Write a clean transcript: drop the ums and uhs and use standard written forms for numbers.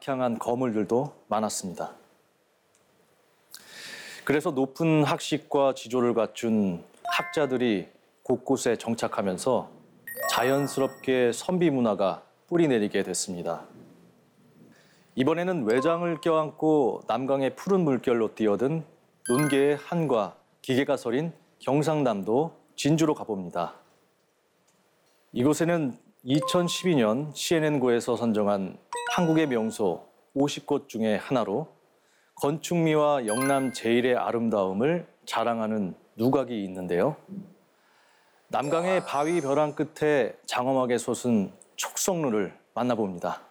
낙향한 거물들도 많았습니다. 그래서 높은 학식과 지조를 갖춘 학자들이 곳곳에 정착하면서 자연스럽게 선비 문화가 뿌리내리게 됐습니다. 이번에는 외장을 껴안고 남강의 푸른 물결로 뛰어든 논개의 한과 기계가 서린 경상남도 진주로 가봅니다. 이곳에는 2012년 CNN고에서 선정한 한국의 명소 50곳 중에 하나로 건축미와 영남 제일의 아름다움을 자랑하는 누각이 있는데요. 남강의 바위 벼랑 끝에 장엄하게 솟은 촉성루를 만나봅니다.